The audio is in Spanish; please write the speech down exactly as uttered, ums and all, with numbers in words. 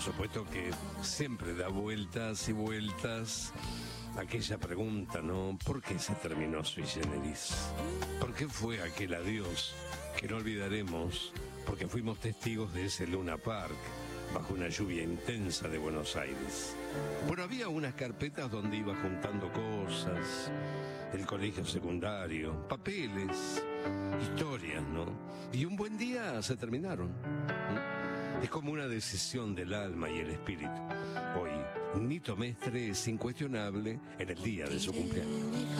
supuesto que siempre da vueltas y vueltas aquella pregunta, ¿no? ¿Por qué se terminó Sui Generis? ¿Por qué fue aquel adiós que no olvidaremos? Porque fuimos testigos de ese Luna Park bajo una lluvia intensa de Buenos Aires. Bueno, había unas carpetas donde iba juntando cosas, el colegio secundario, papeles, historias, ¿no? Y un buen día se terminaron. Es como una decisión del alma y el espíritu. Hoy, Nito Mestre es incuestionable en el día de su cumpleaños.